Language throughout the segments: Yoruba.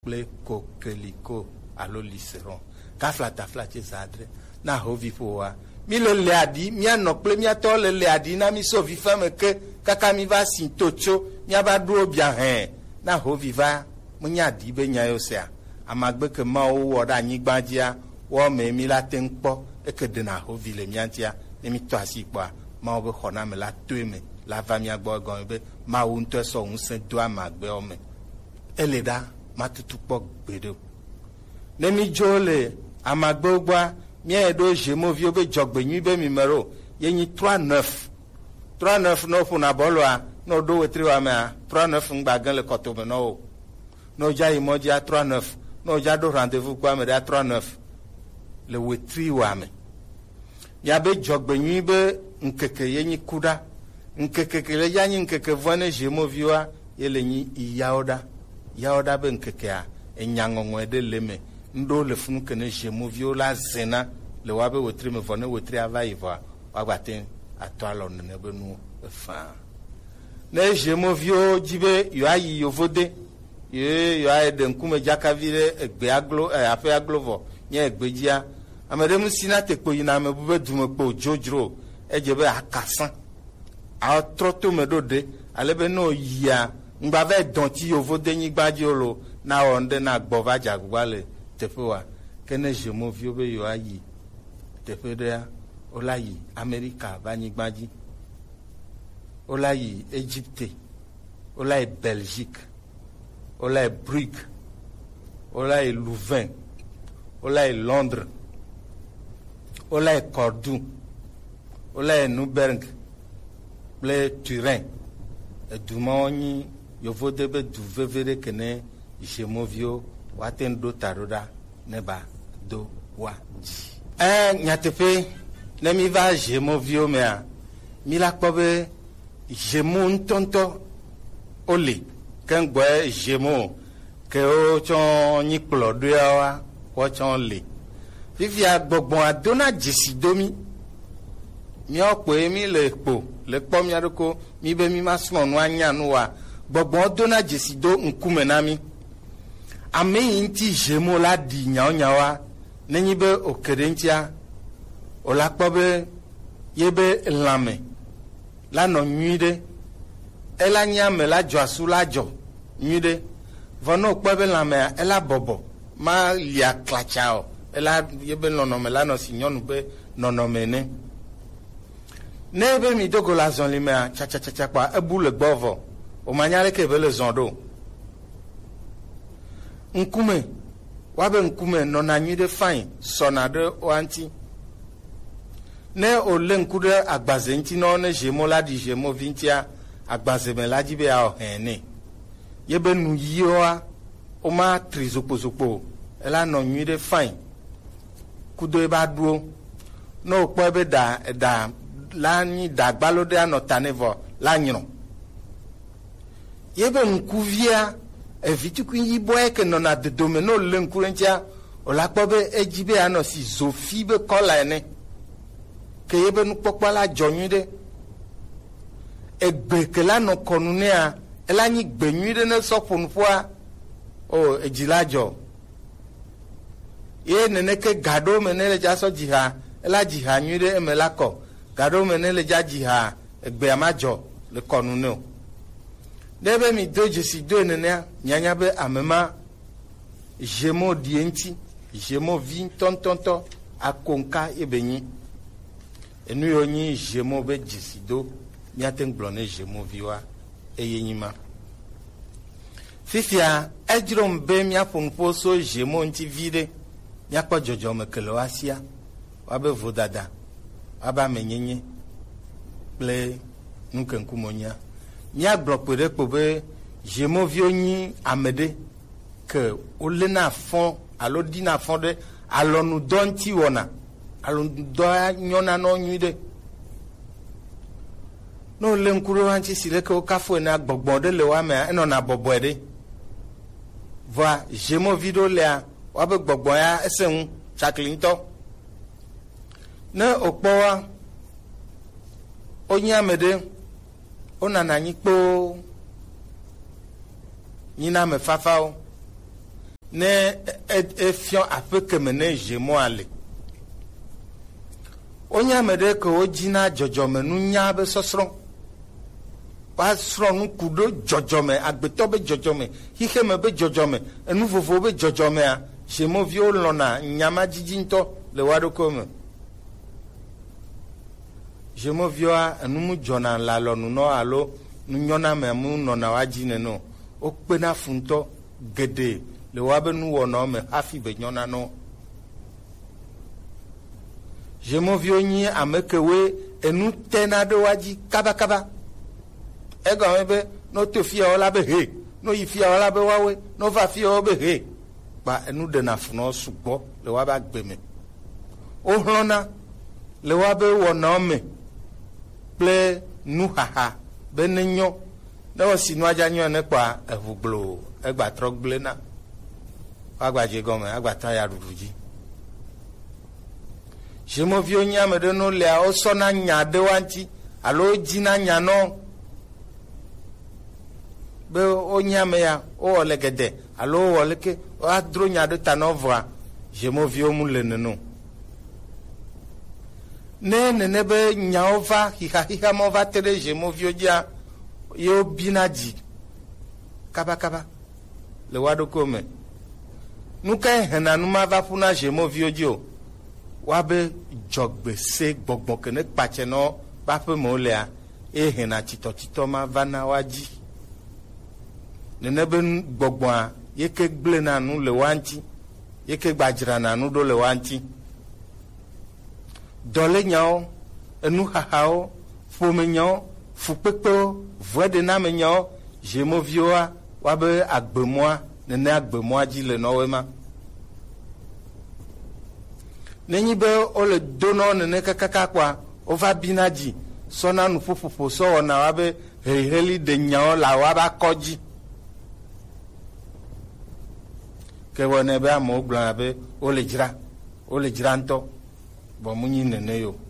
kple kokeliko alo liseron kaflata flatse zadre na hovi poa mi le adi mi anɔ kple miatɔ le adi na mi so vi fame ke kaka mi va si totso mi ava ɖo bia hɛ na hovi va mo nya di be nya yo sea amagbe ke ma wo wɔ ɖe anyigba dzia wɔ me mi la te ŋkpɔ eke dena hovi le miatia ne mi tɔ asi kpɔa ma wo be xɔna me la toe me la va mia gbɔ gɔme be ma wo ŋutɔ sɔ ŋusẽ do amagbewo me ele ɖa ma tutu kpɔ gbeɖo ne mi dzo le amagbewo gbɔa mia ɖo zemoviwo be dzɔgbenyui be mi me ɖo ye nyi 3-9 no ƒona bɔloa no ɖo wetri wa mea 3-9 ŋgbage le kɔtome na wo no dza yi mɔdzia 3-9 no dza ɖo rendez-vous kpɔa me ɖa 3-9 le wetri wa me mia be dzɔgbenyui be nkeke ye nyi kuɖa nkeke le ya nyi nkeke vɔ ne zemoviwoa ye le nyi yawoɖa be nkekea enyaŋɔŋɔe ɖe le me ŋɖo le funu ke ne zemoviwo la zena le wa be wetri me vɔ ne wetri ava yi vɔa woagbate atɔ alɔ nene be nu efaa ne zemoviwo dzi be yewoayi yovode ye yewoayi ɖe ŋkume dzakavi ɖe egbe aglo aƒe aglo vɔ nye egbe dzia ame ɖe mu si na tekpo yina ame bu be dumekpo dzodzro edze be akasã atrɔ to me ɖo ɖe ale be ne yia ŋgba va dɔnti yovode nyigba dzi lo na wɔ ŋɖe na gbɔ va dzagba le teƒe wa ke ne zemoviwo be yewoayi teƒe ɖea wola yi Amerika va anyigba dzi wola yi Egypte wola yi Belgique wola yi Brigue wola yi Louvain wola yi Londres wola yi Cordoue wola yi Nuremberg kple Turin edumawo nyi yovode be du veve ɖe ke ne zemoviwo woate ŋu ɖo ta ɖo ɖa ne ba do wa dzi nyateƒe ne mi va zemoviwo mea mi la kpɔ be zemo ŋutɔŋutɔ wole ke ŋgbɔe zemo ke wo tsɔ nyi kplɔɖoeawoa woatsɔ le fifia gbɔgbɔa dona dzesi do mi miawo kpoe mi le kpo le kpɔ mia ɖoko mi be mi ma srɔ̃ nu anya nu wa gbɔgbɔ dona dzesi do ŋkume na mi ame yi ŋuti zemo la ɖi nyawoa nenyi be oke ɖe ŋutia o la kpɔ be ye be lãme la nɔ nyui ɖe ela nye ame la dzɔ asu la dzɔ nyui ɖe vɔ ne wòkpɔ be lãmea ela bɔbɔ ma lia klatsa o ela ye be nɔnɔme la nɔ si nyɔnu be nɔnɔme ne ne be mi dogo le azɔlimea tsatsatsa kpa ebu le gbɔ vɔ o ma nya leke be le zɔ ɖo ŋkume woabe ŋkume nɔna nyui ɖe fain sɔna ɖe woa ŋuti ne o le ŋku ɖe agbaze ŋuti nɔ ne zemo la ɖi zemovi ŋutia agbaze me la dzi be awɔ hɛ ne ye be nu yiwoa woma tri zokpozokpo ela nɔ nyui ɖe fain kudo eba ɖuwo ne wòkpɔ be da la nyi da gbalo ɖe anɔ ta ne vɔ la nyrɔ ye be ŋkuvia evitukui yibɔe ke nɔna dodome ne wòle ŋku ɖe ŋutia o la kpɔ be edzi be anɔ si zofi be kɔla ene ke ye be nukpɔkpɔ la dzɔ nyui ɖe egbe ke la nɔ kɔnu nea ela nyi gbe nyui ɖe ne sɔ ƒonuƒoa o edzi la dzɔ ye neneke gaɖo me ne le dza sɔ dziha ela dziha nyui ɖe eme la kɔ gaɖo me ne le dza dziha egbea ma dzɔ le kɔnu ne o ne be mi do dzesi do nenea mianya be ame ma zemo ɖie ŋuti zemo vi ŋutɔŋutɔŋutɔ ako nka ye be nyi enu yiwo nyi zemo be dzesi do miate ŋu gblɔ ne zemo viwa eye nyi ma fifia edzrom be miaƒo nuƒo so zemo ŋuti vi ɖe miakpɔ dzɔdzɔme ke le woasia woabe vodada woabe amenyenye kple nukenkumonya miagblɔ kpe ɖe kpo be zemoviwo nyi ame ɖe ke wole na afɔ alo di na afɔ ɖe alɔnudɔ ŋuti wɔna alɔnudɔ nyɔna nɔ nyui ɖe ne wòle ŋku ɖe wa ŋuti si leke wo kafo ene gbɔgbɔ ɖe le wa mea enɔna bɔbɔe ɖe vɔa zemovi ɖewo lea woabe gbɔgbɔ ya ese ŋu tsakli ŋutɔ ne wòkpɔ wa wonye ame ɖe wonana anyi kpoo nyina ame fafawo ne efion aƒe keme ne zemo ale onye ame ɖe ke wodzi na dzɔdzɔme nunya be sɔsrɔ̃ woasrɔ̃ nuku ɖo dzɔdzɔme agbetɔ be dzɔdzɔme xixeme be dzɔdzɔme enu vovovo be dzɔdzɔmea zemoviwo lɔna nyama dzidzi ŋutɔ le woa ɖokuiwo me zemoviwoa enu mu dzɔna le alɔnunɔ alo nunyɔna me mu nɔna woa dzi nene o wokpena fu ŋutɔ geɖe le woabe nuwɔnawo me hafi be nyɔna no zemoviwo nyi ame kewoe enu tena ɖe woa dzi kabakaba egɔme be no to fia wo la be he no yi fia wo la be woawoe no va fia wo be he kpa enu ɖena funɔ sugbɔ le woabe agbe me wohlɔna le woabe wɔnawo me kple nuhaha be ne nyɔ ne wosi nua dza nyɔ ne kpa eʋu gblo egba trɔ gblena agba dze gɔme agba ta ya ɖuɖu dzi zemoviwo nye ame ɖe no lia wosɔna nya ɖe wa ŋuti alo wodzina nya nɔ be wonye ame ya wowɔ le gede alo wowɔ leke woadro nya ɖe ta nɔ vɔa zemoviwo mu le neno ne nene be nyawo va xihaxiha ma va te ɖe zemoviwo dzia ye wobina dzi kabakaba le woa ɖokuiwo me nu kae hena nu ma va ƒuna zemoviwo dzi o woabe dzɔgbese gbɔgbɔ ke ne kpatse nɔ ƒe aƒe me wolea eye hena titɔtitɔ ma va na woa dzi nene be gbɔgbɔa yeke gblena nu le woa ŋuti yeke gbadzrana nu ɖo le woa ŋuti dɔlenyawo enuhahawo ƒomenyawo fukpekpewo vɔeɖenamenyawo zemoviwoa woabe agbemɔa nene agbemɔa dzi le nɔwoe ma nenyi be wole donɔ nene kakaka kpɔa wova bina dzi sɔna nuƒoƒoƒo sɔ wɔna woabe heliheli ɖe nyawo le woabe akɔ dzi ke wɔnɛ be amewo gblɔna be wole dzra ŋutɔ bɔn mu nyi nene yo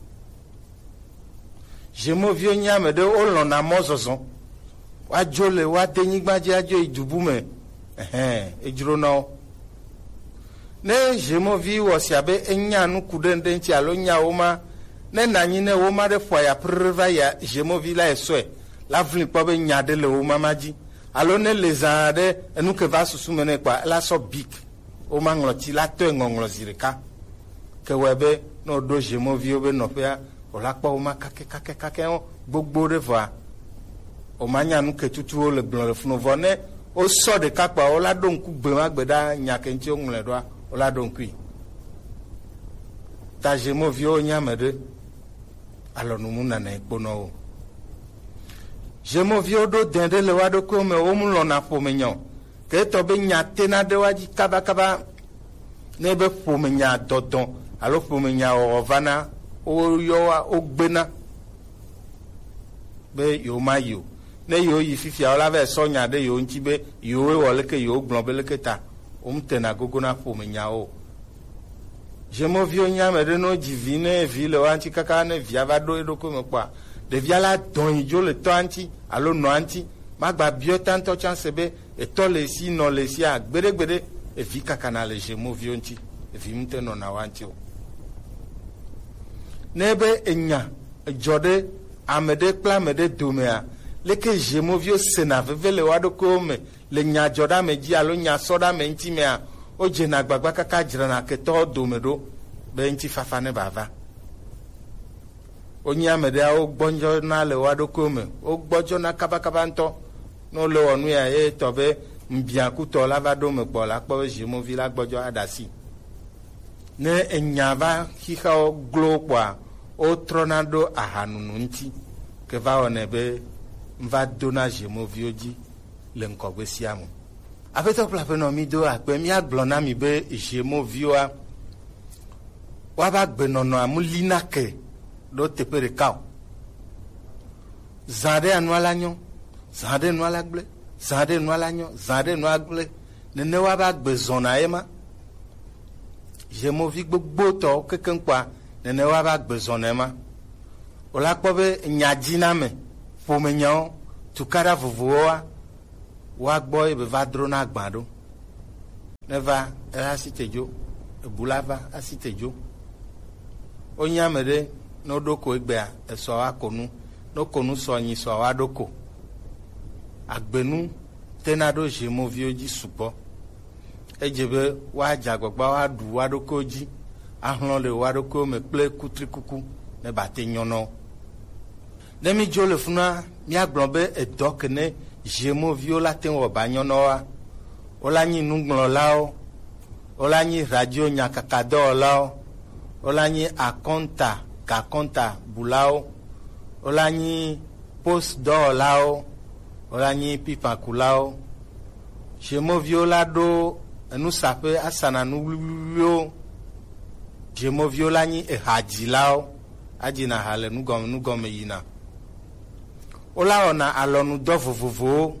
zemoviwo nye ame ɖe wolɔna mɔzɔzɔ woadzo le woade nyigba dzi adzo yi dubu me edzro na wo ne zemovi wɔ sia be enya nuku ɖe ŋɖe ŋuti alo nya wo ma ne nanyi ne wo ma ɖe ƒoa ya prr va ya zemovi la esɔe la vli kpɔ be nya ɖe le wo ma dzi alo ne le zã ɖe enu ke va susu me ne kpa la sɔ bik wo ma ŋlɔtsi la tɔe ŋɔŋlɔ zi ɖeka ke wɔe be ne woɖo zemoviwo be nɔƒea wola kpɔ wo ma kakekake gbogbo ɖe vɔa o ma nya nu ke tutuwo le gblɔ le funu vɔ ne wosɔ ɖeka kpa wola ɖo ŋku gbe ma gbe ɖa nya ke ŋuti woŋlɔe ɖoa wola ɖo ŋkui ta zemoviwo nye ame ɖe alɔnumu nana kponɔ wo zemoviwo ɖo dɛ ɖe le woa ɖokuiwo me wo mu lɔna ƒomenya o ke etɔ be nya tena ɖe woa dzi kabakaba ne be ƒomenya dɔdɔ alo ƒomenya wɔwɔ vana woyɔwa wogbena be yewo ma yi o ne yewo yi fifia wola va sɔ nya ɖe yewo ŋuti be yewoe wɔ leke yewo gblɔ be leke ta wo mu tena gogo na ƒomenyawo zemoviwo nye ame ɖe no dzi vi ne vi le woa ŋuti kaka ne via va ɖo eɖokui me kpɔa ɖevia la dɔn yi dzo le tɔa ŋuti alo nɔa ŋuti magba biɔ tantɔ tsanse be etɔ le esi nɔ le esia gbeɖegbeɖe evi kakana le zemoviwo ŋuti evi ŋute nɔna woa ŋuti o ne be enya edzɔ ɖe ame ɖe kple ame ɖe domea leke zemoviwo sena veve le woa ɖokuiwo me le nya dzɔ ɖe ame dzi alo nya sɔ ɖe ame ŋuti mea wodzena gbagba kaka dzrana ketɔwo dome ɖo be ŋuti fafa ne bava wonye ame ɖeawo gbɔdzɔna le woa ɖokuiwo me wogbɔdzɔna kabakaba ŋutɔ ne wole wɔ nu ya ye tɔ be mbiakutɔ la va ɖo me kpɔ la kpɔ be zemovi la gbɔdzɔ aɖe asi ne enya va xixawo glo kpɔa wotrɔna ɖo ahanunu ŋuti ke va wɔnɛ be va dona zemoviwo dzi le ŋkɔgbe sia me aƒetɔ kple aƒenɔ mi do akpe míagblɔ na mi be zemoviwoa woaba agbenɔnɔa mu lina ke ɖo teƒe ɖeka o zã ɖe anua la nyɔ zã ɖe nua la gblẽ zã ɖe nua la nyɔ zã ɖe nua gblẽ nene woaba agbe zɔna ye ma zemovi gbogbo tɔwo kekeŋ kpɔa nene woaba agbe zɔna ye ma wola kpɔ be nyadzina me ƒomenyawo tukaɖa vovovowoa woagbɔ ebe va dro na agbã ɖo neva asitedzo ebulava asitedzo onye amede no doko egbea eso akonu no konu so yin so wa doko agbenu tenado jemovio ji supo ejebe wa jagbagba wa du wa doko ji ahlon le wa doko me ple kutri kuku ne bate nyono nemi jole funa mi agbonbe edokene jemovio la ten wo ba nyono wa olanyi nungbon lao olanyi radio nyakakado lao olanyi akonta kakonta bulao olanyi post do lao olanyi pipakulao jemovio la do enu sape asana nuwio jemovio lanyi ehaji lao ajina hale nugome yina ola ona alonu do vovovo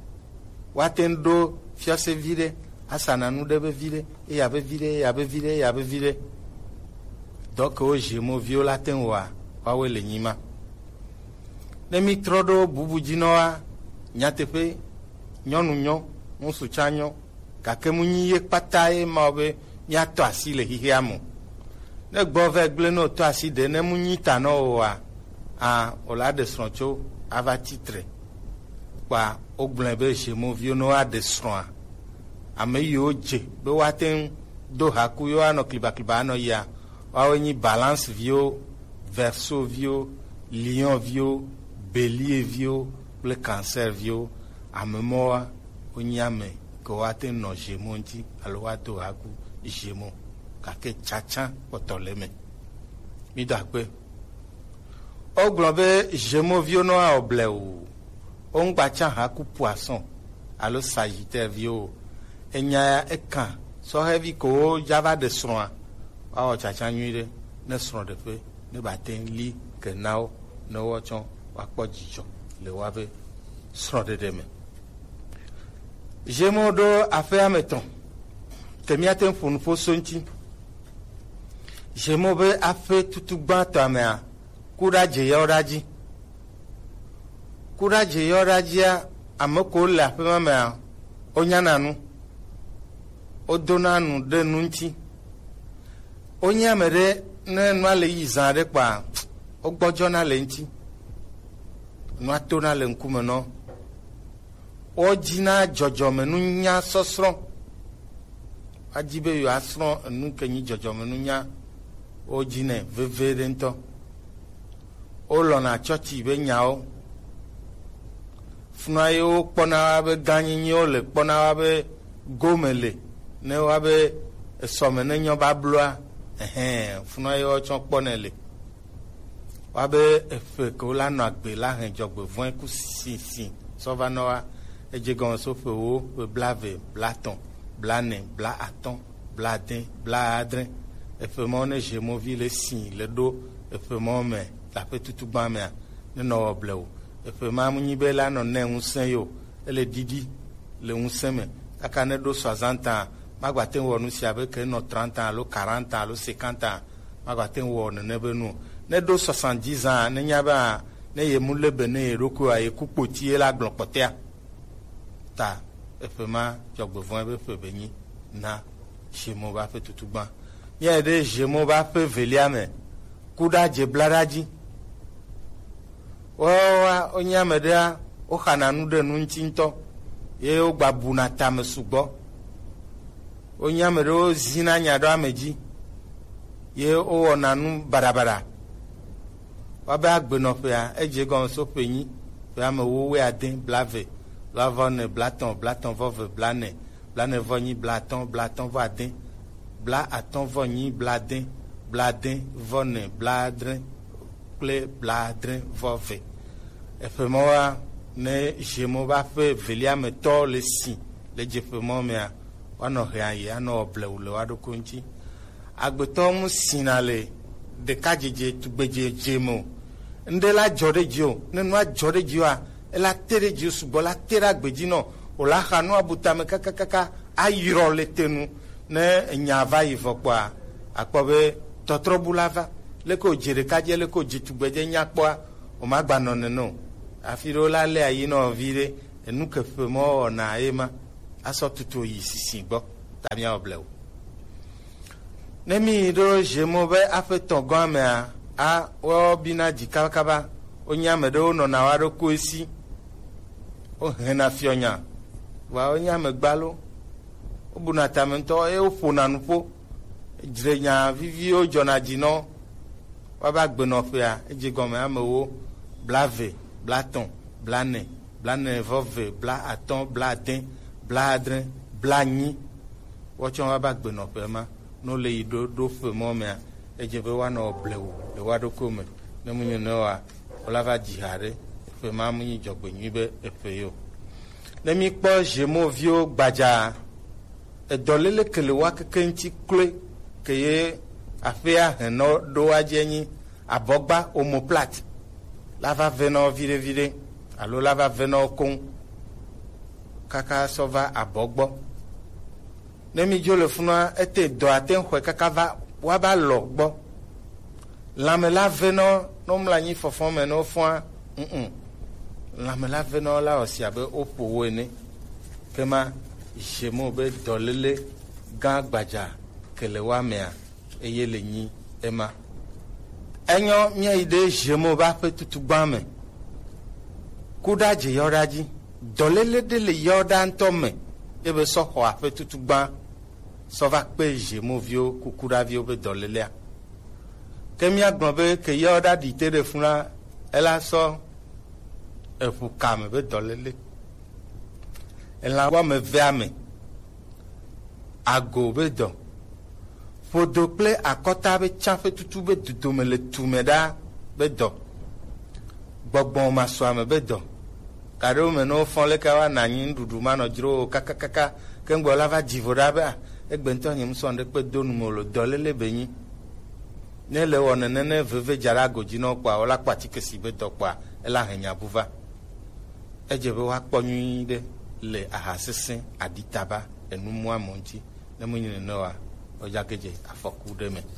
watendo fiase vide asana nu debe vide yabe vide donc o jemovio la ten wa wele nyima nemi trodo bubu jinoa nyatepe nyonu nyo musu chanyo kakemu nyiye patae mabe nyato asile hihiamu ne gbove gble no to aside ne munyita no wa ola de soncho ava titre kwa ogblin be jemovio no a de son ame yo je be waten do haku yo ano kliba no ya wawenyi balance vio verso vio lion vio bélier vio le cancer vio amemoa onyame ko waten no jemonti alo wato haku jemo kake chacha potoleme mi dakpe ogblin be jemovio no a obleu on gbacha haku poisson alo sagittaire vio enya ekan so heavy ko java de soin awo chacha nyire ne soin de fe ne baten li ke nao no wochon wa pojijo le wabe soin de deme jemodo afa ameton temiaten funu fo sonti jemobe afa tutugba tamea kuraje yoraji ameko la fe mamea onyananu odonanu de nunti onya mere ne no ale yizan pa ogbojo na le nti no atona le nkume no ojina jojo menu nya sosro ajibe yo asro nu kenyi jojo menu nya ojine vevere nto olo na chochi be nyao funayo pona be ganyi ole pona be gomele ne wabe somene nyo babloa funayo chon ponele wabe efe ko la no agbe la hen jogbe fun ku si so va no eje gon so fe o blave blaton blane bla aton bladin bladrin efe mo ne jemovi le sin le do efe mo me la pe tutu ba me ne no blewo efe ma mu nyibe la no ne unsen yo ele didi le unsen me aka ne do 60 ans magbaten wo nu si avec no 30 ans lo 40 ans lo 50 ans magbaten wo ne be nu ne do 70 ans ne nyaba ne ye mule bene roko aye kupoti la glonpotea ta efema jogbo von be fe beni na jemo ba fe tutugban ye de jemo ba fe veliame kuda je bladaji wa onyameda o khananu de nu ntinto ye o gbabuna tam sugbo onyameda o zina nya do ameji ye o onanu barabara wa ba gbeno fe a eje gon so peyin fe am wo we adin blave lavone blaton vove blane voni blaton vo adin bla aton voni bladin vone bladrin ple bladrin vove efemoa ne jemo ba fe veliame to le si le jefemo mea wano hia ano blewule wado konchi agbeto mu sinale de kajeje tugbeje jemo ndela jorejo nenu a jorejo a ela terejo subola tera gbejino ola khanu abutame kakakaka ayiro letenu ne nyava ivokwa akpobe totrobulava leko jere kaje leko jitugbeje nyakwa o magbano nenu afiro la le ayino vire enu kefemo na ema aso tutu yi sisi gbo ta míawo ble o ne mi ɖo zemo be aƒe tɔ̃ gã mea a wo bina dzi kabakaba wonye ame ɖewo nɔna wa ɖo esi wohena fiɔnya wa wonye ame gbalo wobuna tame ŋutɔ eye woƒona nuƒo dzrenya viviwo dzɔna dzi nɔ woaba gbenɔƒea edze gɔme amewo blave blatɔ̃ blane vɔ ve blatɔ̃ blade bladre blanyi wotsɔ woaba gbenɔƒe ma no le yi ɖo ƒe mɔ mea edze be woanɔ blewu le wa ɖokui me ne mu nye ne wa wola va dzi ha ɖe eƒe ma mu nyi dzɔgbenyui be eƒe yo ne mi kpɔ zemoviwo gbadza edɔlele ke le wa keke ŋuti kloe ke ye aƒea henɔ ɖo wa dzi nyi abɔgba omoplate la va ve nɔ viɖe alo la va ve nɔ koŋ kaka sɔ va abɔgbɔ ne mi dzo le funua ete dɔ ate ŋxɔe kaka va woaba lɔ gbɔ lãme la ve nɔ mla anyi fɔfɔ me no fɔa lãme la ve nɔ la wɔ sia be woƒo wo ene kema zemo be dɔlele gã gbadza ke le wa mea eye le nyi ema enyo míayi ɖe zemo be aƒe tutugbã me ku ɖa dze yɔ ɖa dzi dɔlele ɖe le yɔ ɖa ŋutɔ me ebe sɔ xɔ aƒe tutugbã sɔ va kpe zemoviwo kukuɖaviwo be dɔlelea ke míagblɔ be ke yɔ ɖa ɖi te ɖe funa ela sɔ eʋu kame be dɔlele elã wɔme evea me ago be dɔ ƒodo kple akɔta be tsaƒe tutu be dodome le tume ɖa be dɔ gbɔgbɔ masɔame be dɔ kaɖewo me ne wofɔ leke woana anyi nuɖuɖu manɔ dzro kakakaka ke ŋgbɔ la va dzivo ɖa be egbe ŋutɔ nye musɔ ɖe kpe do nume lo dɔlele be nyi ne le wɔ nene ne veve dza ɖe ago dzi nɔ kpoa wola kpɔ atike si be dɔ kpoa ela henya bu va edze be woakpɔ nyui ɖe le aha sesẽ aɖitaba enumua mo ŋuti ne mu nyi nene wa wodza ke dze afɔku ɖe me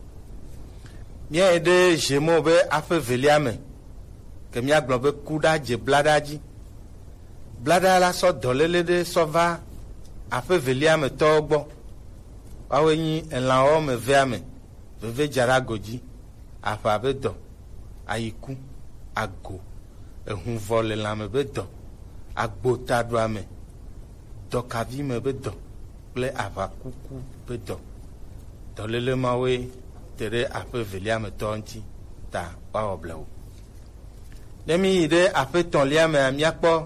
míayi ɖe zemo be aƒe velia me ke míagblɔ be ku ɖa dze blaɖa dzi blaɖa la sɔ dɔlele ɖe sɔ va aƒe velia me tɔwo gbɔ woawoe nyi elã wɔme evea me veve dza ɖe ago dzi aƒa be dɔ ayiku ago ehuvɔ le lãme be dɔ agbotaɖoa me dɔkavi me be dɔ kple aʋakuku be dɔ dɔlele mawoe te ɖe aƒe velia me tɔwo ŋuti ta woawɔ ble wo ne mi yi ɖe aƒe tɔ̃lia mea míakpɔ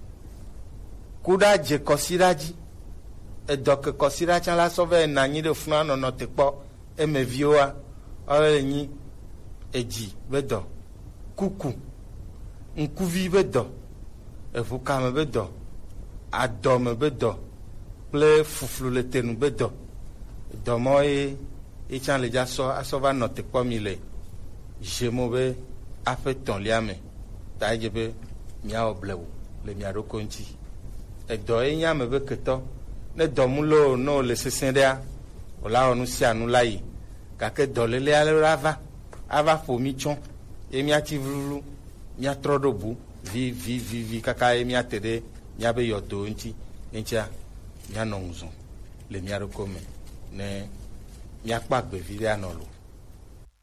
ku ɖa dze kɔsiɖa dzi edɔ ke kɔsiɖa tsã la sɔ va yina anyi ɖe funua nɔnɔ te kpɔ emeviwoa woawoe nyi edzi be dɔ kuku ŋkuvi be dɔ eʋukame be dɔ adɔme be dɔ kple fuflu le tenu be dɔ dɔmɔ ye tsã le dza asɔ va nɔ te kpɔ mi le zemo be aƒe tɔ̃lia me ta edze be míawɔ ble wo le mia ɖokui ŋuti edɔ ye nye ame be ketɔ ne dɔmu lo ne wòle sesẽ ɖea wòla wɔ nu sia nu la yi gake dɔlele ale ava ƒo mi tsɔ ye míati vlulu míatrɔ ɖo bu vivi kaka ye míate ɖe míabe yɔdowo ŋuti eŋutia míanɔ ŋu zɔm le mía ɖokui me ne míakpɔ agbevi ɖe anɔ lo